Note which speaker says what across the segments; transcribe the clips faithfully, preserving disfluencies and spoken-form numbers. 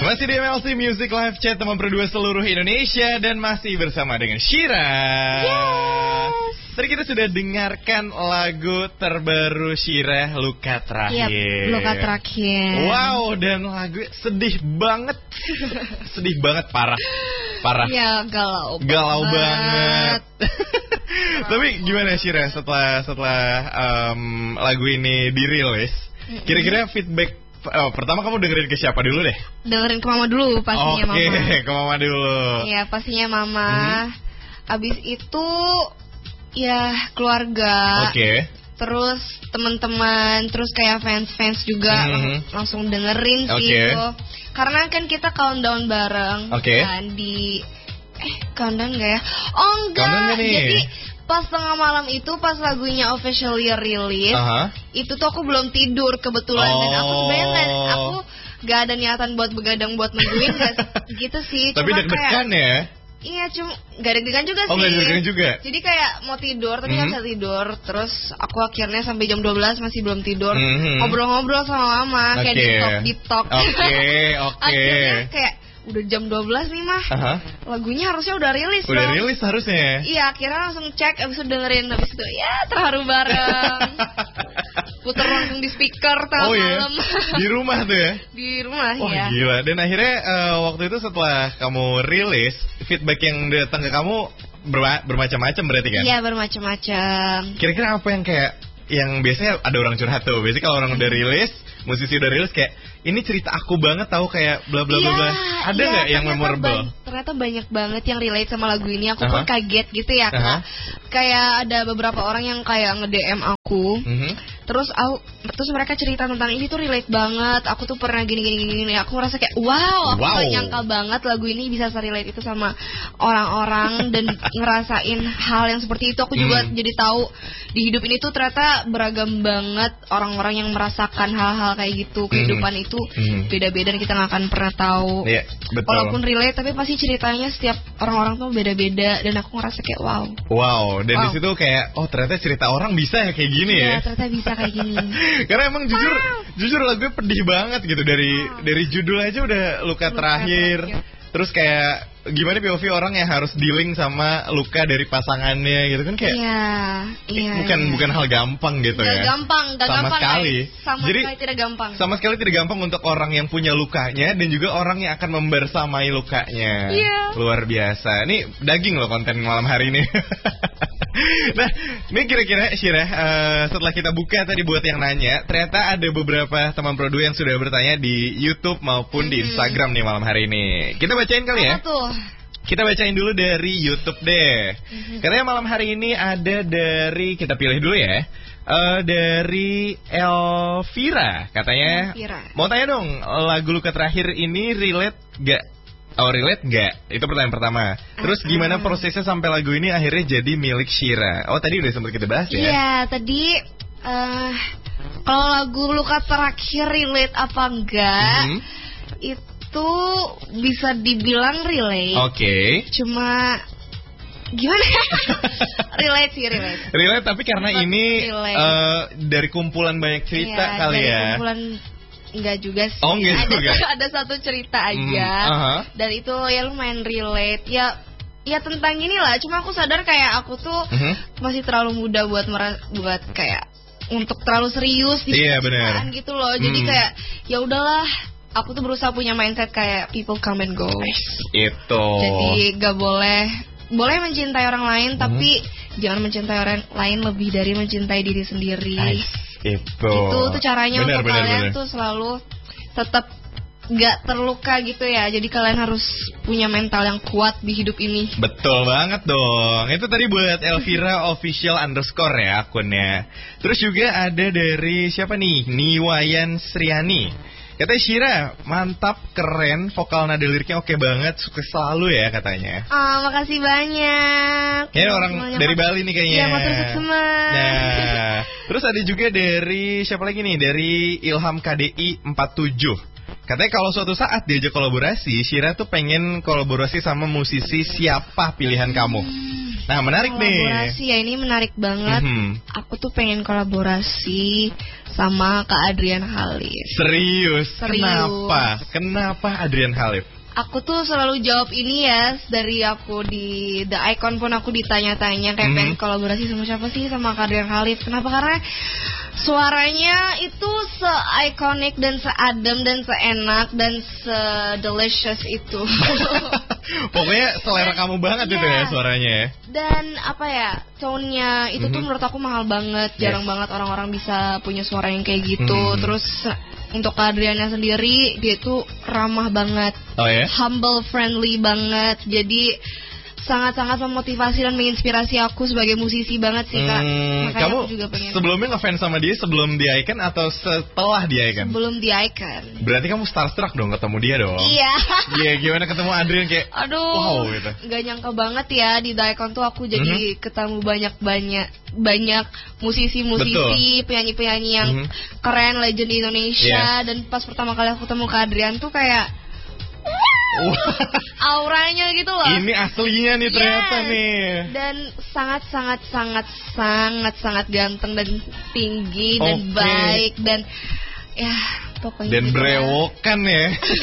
Speaker 1: Masih di M L C Music Live Chat teman berdua seluruh Indonesia. Dan masih bersama dengan Shira.
Speaker 2: Yes.
Speaker 1: Tadi kita sudah dengarkan lagu terbaru Shira, Luka Terakhir.
Speaker 2: Yep, Luka Terakhir.
Speaker 1: Wow, dan lagu sedih banget. Sedih banget, parah. Parah.
Speaker 2: Ya, galau
Speaker 1: Galau banget,
Speaker 2: banget.
Speaker 1: Tapi gimana Shira setelah setelah um, lagu ini dirilis? Kira-kira feedback Oh, pertama kamu dengerin ke siapa dulu deh?
Speaker 2: Dengerin ke mama dulu pastinya.
Speaker 1: Oke,
Speaker 2: mama.
Speaker 1: Oke, ke mama dulu.
Speaker 2: Iya, pastinya mama. Hmm. Abis itu ya keluarga.
Speaker 1: Oke. Okay.
Speaker 2: Terus teman-teman, terus kayak fans-fans juga mm-hmm. langsung dengerin sih
Speaker 1: okay.
Speaker 2: itu. Karena kan kita countdown bareng
Speaker 1: okay.
Speaker 2: kan di eh countdown enggak ya? Oh enggak.
Speaker 1: Countdown nih.
Speaker 2: Jadi pas tengah malam itu, pas lagunya officially release, uh-huh. itu tuh aku belum tidur kebetulan. Oh. Dan aku sebenarnya gak, aku gak ada niatan buat begadang buat nungguin gak, gitu sih.
Speaker 1: Tapi deg-degan ya?
Speaker 2: Iya, cuma gak deg-degan juga
Speaker 1: oh,
Speaker 2: sih.
Speaker 1: Oh gak deg-degan juga?
Speaker 2: Jadi kayak mau tidur, tapi mm-hmm. gak bisa tidur. Terus aku akhirnya sampai jam dua belas masih belum tidur. Mm-hmm. Ngobrol-ngobrol sama mama, okay. kayak di talk, di talk.
Speaker 1: Oke, okay, oke okay.
Speaker 2: Akhirnya kayak udah jam dua belas nih mah, uh-huh. lagunya harusnya udah rilis.
Speaker 1: Udah
Speaker 2: dong.
Speaker 1: rilis harusnya.
Speaker 2: Iya, akhirnya langsung cek, abis itu dengerin, abis itu ya terharu bareng. Puter langsung di speaker tengah
Speaker 1: oh,
Speaker 2: malam.
Speaker 1: Iya? Di rumah tuh ya?
Speaker 2: Di rumah
Speaker 1: oh,
Speaker 2: ya.
Speaker 1: Gila. Dan akhirnya uh, waktu itu setelah kamu rilis, feedback yang datang ke kamu berma- bermacam-macam berarti kan?
Speaker 2: Iya, bermacam-macam.
Speaker 1: Kira-kira apa yang kayak yang biasanya ada orang curhat tuh. Biasanya kalau orang udah rilis, musisi udah rilis kayak ini cerita aku banget tahu kayak bla bla bla bla. Ada nggak
Speaker 2: iya,
Speaker 1: yang memorable?
Speaker 2: Ba- ternyata banyak banget yang relate sama lagu ini. Aku
Speaker 1: uh-huh.
Speaker 2: pun kaget gitu ya, Kak. Uh-huh. Kayak ada beberapa orang yang kayak nge-D M aku. Uh-huh. Terus aku terus mereka cerita tentang ini tuh relate banget. Aku tuh pernah gini gini gini. gini. Aku ngerasa kayak wow, aku
Speaker 1: wow.
Speaker 2: gak nyangka banget lagu ini bisa relate itu sama orang-orang dan ngerasain hal yang seperti itu. Aku juga hmm. jadi tahu di hidup ini tuh ternyata beragam banget orang-orang yang merasakan hal-hal kayak gitu. Kehidupan hmm. itu hmm. beda-beda dan kita gak akan pernah tahu.
Speaker 1: Yeah, betul.
Speaker 2: Walaupun relate tapi pasti ceritanya setiap orang-orang tuh beda-beda dan aku ngerasa kayak wow.
Speaker 1: Wow, dan
Speaker 2: wow.
Speaker 1: di situ kayak oh ternyata cerita orang bisa ya kayak gini
Speaker 2: yeah,
Speaker 1: ya.
Speaker 2: ternyata bisa kayak gini.
Speaker 1: Karena emang jujur wow. jujur lagunya pedih banget gitu dari wow. dari judul aja udah luka, luka terakhir. terakhir. Terus kayak gimana P O V orang yang harus dealing sama luka dari pasangannya gitu kan kayak
Speaker 2: Iya, iya.
Speaker 1: Bukan
Speaker 2: iya.
Speaker 1: bukan hal gampang gitu
Speaker 2: gak
Speaker 1: ya.
Speaker 2: gampang, gak
Speaker 1: sama
Speaker 2: gampang.
Speaker 1: sekali.
Speaker 2: Sama
Speaker 1: Jadi,
Speaker 2: sekali tidak gampang.
Speaker 1: Sama sekali tidak gampang untuk orang yang punya lukanya dan juga orang yang akan membersamai lukanya.
Speaker 2: Iya.
Speaker 1: Luar biasa. Ini daging loh konten malam hari ini. Nah, ini kira-kira Shira, uh, setelah kita buka tadi buat yang nanya, ternyata ada beberapa teman produ yang sudah bertanya di YouTube maupun mm-hmm. di Instagram nih malam hari ini. Kita bacain kali ya?
Speaker 2: Apa tuh?
Speaker 1: Kita bacain dulu dari YouTube deh. Mm-hmm. Karena malam hari ini ada dari, kita pilih dulu ya. Uh, dari Elvira, katanya.
Speaker 2: Elvira.
Speaker 1: Mau tanya dong, lagu Luka Terakhir ini relate gak? Oh relate nggak? Itu pertanyaan pertama. Terus gimana prosesnya sampai lagu ini akhirnya jadi milik Shira? Oh tadi udah sempat kita bahas ya?
Speaker 2: Iya tadi uh, kalau lagu Luka Terakhir relate apa enggak? Mm-hmm. Itu bisa dibilang relate.
Speaker 1: Oke. Okay.
Speaker 2: Cuma gimana? relate sih relate.
Speaker 1: Relate tapi karena Relate ini uh, dari kumpulan banyak cerita
Speaker 2: iya,
Speaker 1: kali
Speaker 2: dari
Speaker 1: ya.
Speaker 2: Kumpulan enggak juga sih.
Speaker 1: Oh, enggak
Speaker 2: ada,
Speaker 1: juga.
Speaker 2: ada satu cerita aja.
Speaker 1: Mm, uh-huh.
Speaker 2: Dan itu ya lumayan relate. Ya ya tentang gini lah. Cuma aku sadar kayak aku tuh uh-huh. masih terlalu muda buat mer- buat kayak untuk terlalu serius di
Speaker 1: yeah,
Speaker 2: percintaan gitu loh. Jadi mm. kayak ya udahlah. Aku tuh berusaha punya mindset kayak people come and go.
Speaker 1: Itu.
Speaker 2: Jadi gak boleh boleh mencintai orang lain mm. tapi jangan mencintai orang lain lebih dari mencintai diri sendiri. Nice.
Speaker 1: Itu
Speaker 2: itu tuh caranya
Speaker 1: bener,
Speaker 2: untuk
Speaker 1: bener,
Speaker 2: kalian
Speaker 1: bener.
Speaker 2: tuh selalu tetap gak terluka gitu ya. Jadi kalian harus punya mental yang kuat di hidup ini.
Speaker 1: Betul banget dong. Itu tadi buat Elvira official underscore ya akunnya. Terus juga ada dari siapa nih, Niwayan Sriani. Katanya Shira, mantap, keren, vokal nada liriknya oke banget, sukses selalu ya katanya.
Speaker 2: Oh, makasih banyak.
Speaker 1: Ya orang dari Bali nih kayaknya.
Speaker 2: Iya, matur semua.
Speaker 1: Nah, terus ada juga dari siapa lagi nih? Dari Ilham K D I empat tujuh. Katanya kalau suatu saat diajak kolaborasi, Shira tuh pengen kolaborasi sama musisi siapa pilihan kamu? Nah, menarik nih.
Speaker 2: Kolaborasi ya, ini menarik banget. Mm-hmm. Aku tuh pengen kolaborasi sama Kak Adrian Khalif.
Speaker 1: Serius?
Speaker 2: Serius.
Speaker 1: Kenapa? Kenapa Adrian Khalif?
Speaker 2: Aku tuh selalu jawab ini ya, dari aku di The Icon pun aku ditanya-tanya kayak mm-hmm. pengen kolaborasi sama siapa sih, sama Kak Adrian Khalif. Kenapa? Karena suaranya itu se-iconic dan se-adem dan se-enak dan se-delicious itu.
Speaker 1: Pokoknya selera dan, kamu banget yeah. itu ya suaranya ya.
Speaker 2: Dan apa ya, tone-nya itu mm-hmm. tuh menurut aku mahal banget. Jarang yes. banget orang-orang bisa punya suara yang kayak gitu. Mm-hmm. Terus untuk Kak Adriannya sendiri, dia tuh ramah banget.
Speaker 1: Oh ya?
Speaker 2: Humble, friendly banget. Jadi sangat-sangat memotivasi dan menginspirasi aku sebagai musisi banget sih, Kak.
Speaker 1: Hmm,
Speaker 2: Makanya
Speaker 1: kamu
Speaker 2: aku juga pengen.
Speaker 1: Sebelumnya ngefans sama dia sebelum di Icon atau setelah di Icon?
Speaker 2: Sebelum di Icon.
Speaker 1: Berarti kamu starstruck dong ketemu dia dong?
Speaker 2: Iya.
Speaker 1: Iya, yeah, gimana ketemu Adrian kayak
Speaker 2: aduh,
Speaker 1: wow gitu.
Speaker 2: Gak nyangka banget ya di The Icon tuh aku jadi mm-hmm. ketemu banyak-banyak banyak musisi-musisi, penyanyi-penyanyi yang mm-hmm. keren, legend di Indonesia. Yeah. Dan pas pertama kali aku ketemu Kak Adrian tuh kayak auranya gitu loh.
Speaker 1: Ini aslinya nih ternyata yes. nih.
Speaker 2: Dan sangat sangat sangat sangat sangat ganteng dan tinggi okay. dan baik dan ya pokoknya.
Speaker 1: Dan
Speaker 2: gitu
Speaker 1: berewokan ya.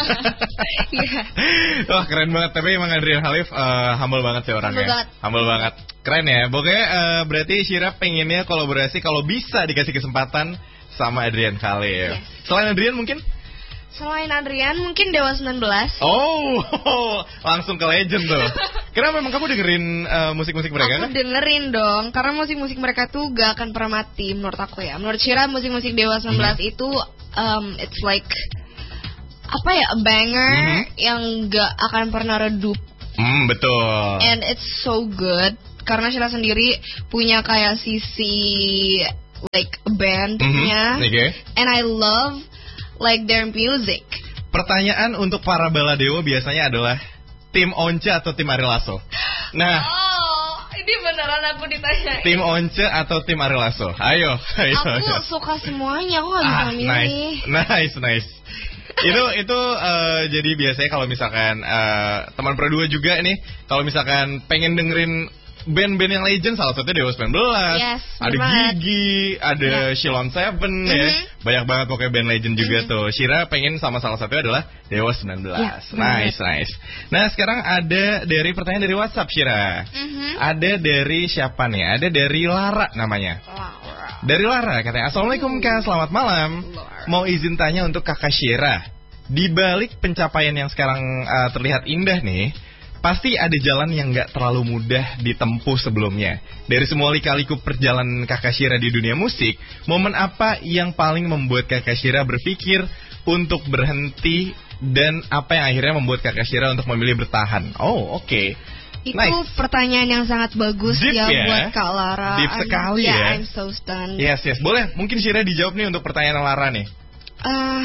Speaker 2: Iya.
Speaker 1: Wah keren banget. Tapi emang Adrian Khalif uh, humble banget sih orangnya.
Speaker 2: Humble banget.
Speaker 1: Humble banget. Keren ya. Pokoknya uh, berarti Shira pengennya kolaborasi kalau bisa dikasih kesempatan sama Adrian Khalif. Yes. Selain Adrian mungkin?
Speaker 2: Selain Adrian, mungkin Dewa sembilan belas.
Speaker 1: Oh, langsung ke legend tuh. Kenapa memang kamu dengerin uh, musik-musik mereka?
Speaker 2: Aku kan? dengerin dong, karena musik-musik mereka tuh gak akan pernah mati menurut aku ya. Menurut Shira, musik-musik Dewa sembilan belas mm-hmm. itu um, it's like apa ya, a banger mm-hmm. yang gak akan pernah redup.
Speaker 1: Mm, betul.
Speaker 2: And it's so good, karena Shira sendiri punya kayak sisi like a bandnya.
Speaker 1: Mm-hmm. Okay.
Speaker 2: And I love like their music.
Speaker 1: Pertanyaan untuk para baladewa biasanya adalah tim Once atau tim Ari Lasso? Nah,
Speaker 2: oh, ini beneran aku ditanya.
Speaker 1: Tim Once atau tim Ari Lasso? Ayo, ayo.
Speaker 2: Aku ayo. suka semuanya, aku gak bisa
Speaker 1: ah,
Speaker 2: milih.
Speaker 1: Nice, nice, nice. itu itu uh, jadi biasanya kalau misalkan uh, teman berdua juga nih, kalau misalkan pengen dengerin band-band yang legend, salah satunya Dewa sembilan belas,
Speaker 2: yes,
Speaker 1: ada Gigi, ada yeah. Shilon Seven mm-hmm. ya, banyak banget pokoknya band legend juga mm-hmm. tuh. Shira pengen sama salah satunya adalah Dewa sembilan belas. Yeah, nice, nice. Nah sekarang ada dari pertanyaan dari WhatsApp Shira, mm-hmm. ada dari siapa nih? Ada dari Lara namanya.
Speaker 2: Lara.
Speaker 1: Dari Lara katanya, Assalamualaikum Kak, selamat malam.
Speaker 2: Lara.
Speaker 1: Mau izin tanya untuk Kakak Shira, di balik pencapaian yang sekarang uh, terlihat indah nih, pasti ada jalan yang gak terlalu mudah ditempuh sebelumnya. Dari semua lika-liku perjalanan Kakak Shira di dunia musik, momen apa yang paling membuat Kakak Shira berpikir untuk berhenti, dan apa yang akhirnya membuat Kakak Shira untuk memilih bertahan? Oh, oke. Okay.
Speaker 2: Itu
Speaker 1: nice.
Speaker 2: Pertanyaan yang sangat bagus
Speaker 1: Deep
Speaker 2: ya,
Speaker 1: ya
Speaker 2: buat Kak Lara.
Speaker 1: Deep sekali
Speaker 2: I'm,
Speaker 1: ya.
Speaker 2: Yeah, I'm so stunned.
Speaker 1: Yes, yes. Boleh, mungkin Shira dijawab nih untuk pertanyaan Lara nih.
Speaker 2: Uh,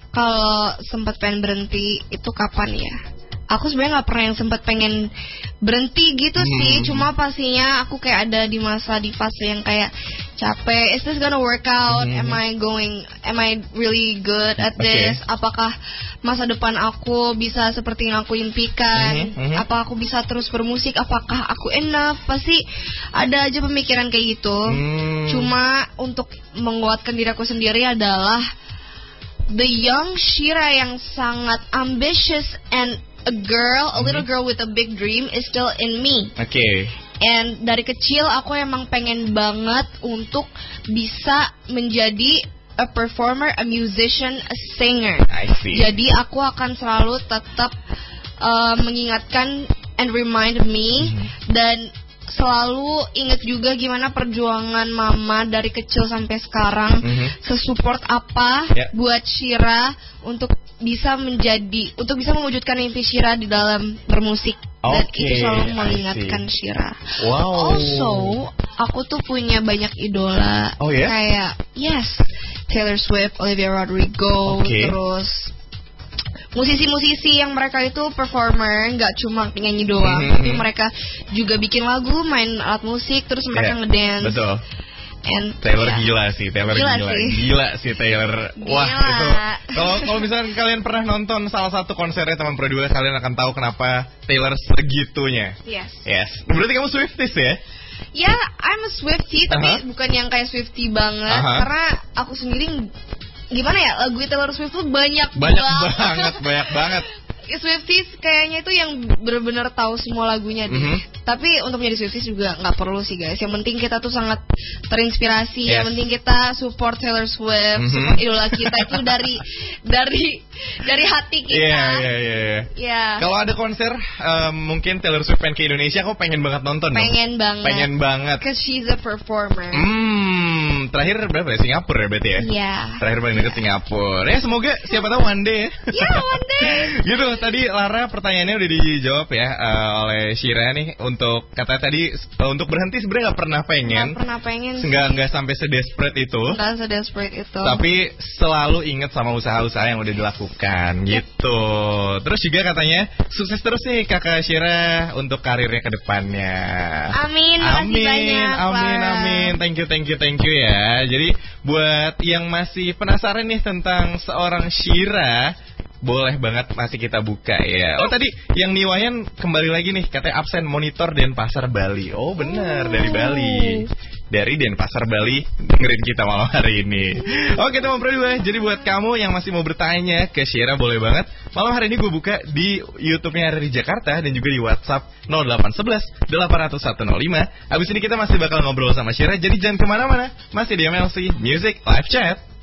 Speaker 2: kalau sempat pengen berhenti, itu kapan ya? Aku sebenarnya nggak pernah yang sempat pengen berhenti gitu hmm. sih. Cuma pastinya aku kayak ada di masa di fase yang kayak capek. Is this gonna work out? Hmm. Am I going? Am I really good at this? Okay. Apakah masa depan aku bisa seperti yang aku impikan? Hmm. Hmm. Apa aku bisa terus bermusik? Apakah aku enough? Pasti ada aja pemikiran kayak gitu. Hmm. Cuma untuk menguatkan diri aku sendiri adalah the young Shira yang sangat ambitious and a girl, a little girl with a big dream is still in me.
Speaker 1: Oke. Okay.
Speaker 2: And dari kecil aku emang pengen banget untuk bisa menjadi a performer, a musician, a singer.
Speaker 1: I see.
Speaker 2: Jadi aku akan selalu tetap uh, mengingatkan and remind me mm-hmm. dan selalu ingat juga gimana perjuangan mama dari kecil sampai sekarang, mm-hmm. sesupport apa yeah. buat Shira untuk bisa menjadi, untuk bisa mewujudkan mimpi Shira di dalam bermusik. Dan
Speaker 1: okay,
Speaker 2: itu selalu mengingatkan Shira.
Speaker 1: Wow.
Speaker 2: Also, aku tuh punya banyak idola.
Speaker 1: Oh ya? Yeah?
Speaker 2: Kayak yes, Taylor Swift, Olivia Rodrigo, okay. terus musisi-musisi yang mereka itu performer, nggak cuma nyanyi doang, mm-hmm. tapi mereka juga bikin lagu, main alat musik, terus mereka yeah, ngedance.
Speaker 1: Betul.
Speaker 2: And,
Speaker 1: Taylor
Speaker 2: yeah.
Speaker 1: gila sih, Taylor
Speaker 2: gila.
Speaker 1: Gila
Speaker 2: Sih.
Speaker 1: Gila sih Taylor. Wah,
Speaker 2: Gila.
Speaker 1: itu. Kalau kalau misalnya kalian pernah nonton salah satu konsernya teman Produa, kalian akan tahu kenapa Taylor segitunya.
Speaker 2: Yes.
Speaker 1: Yes. Berarti kamu Swifties ya?
Speaker 2: Ya, I'm a Swiftie, tapi
Speaker 1: Uh-huh.
Speaker 2: bukan yang kayak Swiftie banget.
Speaker 1: Uh-huh.
Speaker 2: Karena aku sendiri, gimana ya, lagu Taylor Swift tuh banyak,
Speaker 1: Banyak banget, banyak banget.
Speaker 2: Swifties kayaknya itu yang benar-benar tahu semua lagunya deh.
Speaker 1: Mm-hmm.
Speaker 2: Tapi untuk menjadi Swifties juga nggak perlu sih guys. Yang penting kita tuh sangat terinspirasi.
Speaker 1: Yes.
Speaker 2: Yang penting kita support Taylor Swift,
Speaker 1: Mm-hmm.
Speaker 2: support idola kita itu dari dari dari hati kita.
Speaker 1: Iya, iya, iya.
Speaker 2: Ya.
Speaker 1: Kalau ada konser, um, mungkin Taylor Swift pengen ke Indonesia, aku pengen banget nonton.
Speaker 2: Pengen
Speaker 1: dong.
Speaker 2: banget.
Speaker 1: Pengen banget.
Speaker 2: Cause she's a performer.
Speaker 1: Hmm, terakhir berapa ya? Singapura ya berarti ya?
Speaker 2: Iya.
Speaker 1: Terakhir paling deket Singapura. Ya semoga siapa tahu one day ya.
Speaker 2: Ya, one day.
Speaker 1: Gitu, tadi Lara pertanyaannya udah dijawab ya uh, oleh Shira nih. Untuk kata tadi uh, untuk berhenti sebenarnya nggak pernah pengen.
Speaker 2: Nggak pernah pengen sih.
Speaker 1: Nggak nggak sampai sedesperate itu.
Speaker 2: Nggak sedesperate itu.
Speaker 1: Tapi selalu ingat sama usaha-usaha yang udah dilakukan gitu. Terus juga katanya sukses terus nih kakak Shira untuk karirnya ke depannya.
Speaker 2: Amin, makasih
Speaker 1: Amin,
Speaker 2: banyak,
Speaker 1: amin,
Speaker 2: Lara.
Speaker 1: amin. Thank you, thank you, thank you ya. Jadi buat yang masih penasaran nih tentang seorang Shira, boleh banget masih kita buka ya. Oh tadi yang Niwayan kembali lagi nih, katanya absen monitor Denpasar Bali. Oh benar, dari Bali. Dari Denpasar Bali dengerin kita malam hari ini. Oke teman Produa, jadi buat kamu yang masih mau bertanya ke Shira boleh banget. Malam hari ini gue buka di YouTube-nya Hari di Jakarta dan juga di WhatsApp nol delapan satu satu delapan nol satu nol lima. Abis ini kita masih bakal ngobrol sama Shira, jadi jangan kemana-mana. Masih di M L C Music Live Chat.